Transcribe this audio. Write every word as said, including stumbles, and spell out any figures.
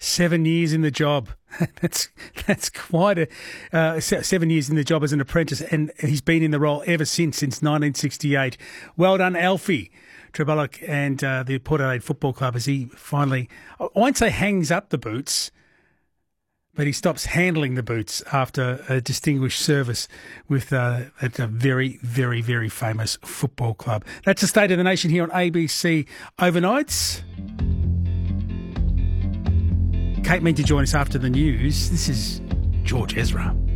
Seven years in the job. That's that's quite a uh, seven years in the job as an apprentice, and he's been in the role ever since, since nineteen sixty-eight. Well done, Alfie Treballick and uh, the Port Adelaide Football Club as he finally, I won't say hangs up the boots, but he stops handling the boots after a distinguished service with uh, at a very, very, very famous football club. That's the State of the Nation here on A B C Overnights. Kate meant to join us after the news. This is George Ezra.